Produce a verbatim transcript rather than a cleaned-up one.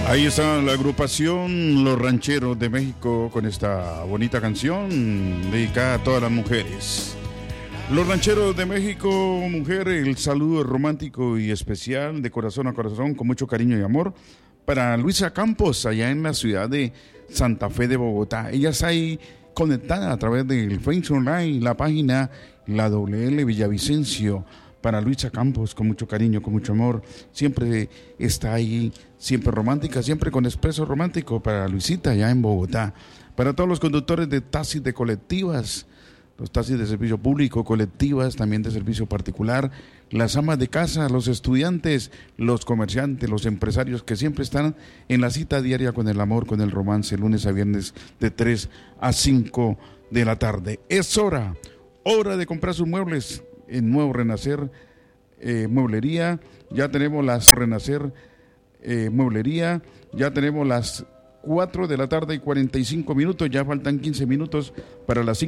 Ahí está la agrupación Los Rancheros de México con esta bonita canción dedicada a todas las mujeres. Los Rancheros de México, mujer, el saludo romántico y especial de corazón a corazón con mucho cariño y amor para Luisa Campos allá en la ciudad de Santa Fe de Bogotá. Ella está ahí conectada a través del Facebook Online, la página La W L Villavicencio. Para Luisa Campos, con mucho cariño, con mucho amor, siempre está ahí, siempre romántica, siempre con expreso romántico para Luisita allá en Bogotá. Para todos los conductores de taxis de colectivas, los taxis de servicio público, colectivas, también de servicio particular, las amas de casa, los estudiantes, los comerciantes, los empresarios que siempre están en la cita diaria con el amor, con el romance, lunes a viernes de tres a cinco de la tarde. Es hora, hora de comprar sus muebles en Nuevo Renacer eh, Mueblería. Ya tenemos las Renacer eh, Mueblería, ya tenemos las cuatro de la tarde y cuarenta y cinco minutos, ya faltan quince minutos para las cinco.